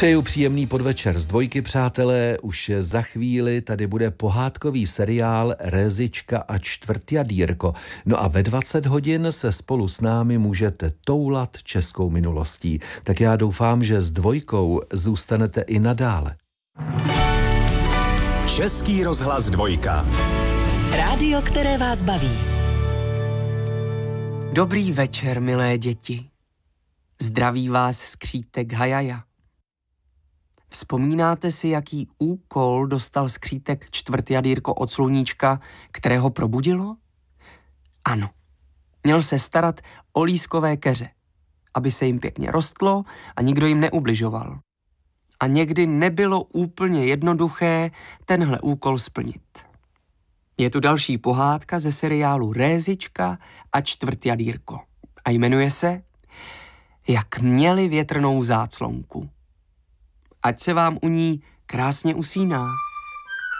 Přeju příjemný podvečer z Dvojky, přátelé. Už za chvíli tady bude pohádkový seriál Rézička a čtvrtjadýrko. No a ve 20 hodin se spolu s námi můžete toulat českou minulostí. Tak já doufám, že s Dvojkou zůstanete i nadále. Český rozhlas Dvojka. Rádio, které vás baví. Dobrý večer, milé děti. Zdraví vás skřítek Hajaja. Vzpomínáte si, jaký úkol dostal skřítek čtvrtjadýrko od sluníčka, které ho probudilo? Ano, měl se starat o lískové keře, aby se jim pěkně rostlo a nikdo jim neubližoval. A někdy nebylo úplně jednoduché tenhle úkol splnit. Je tu další pohádka ze seriálu Rézička a čtvrtjadýrko a jmenuje se Jak měli větrnou záclonku. Ať se vám u ní krásně usíná.